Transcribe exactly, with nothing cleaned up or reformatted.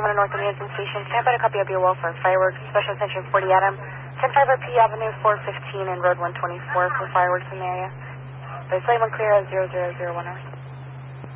twenty-one North Amusement Station. Stand by to copy up your well for fireworks. Special attention forty Adam. ten five R P Avenue four fifteen and Road one twenty-four for fireworks in the area. But it's one clear at zero zero zero one.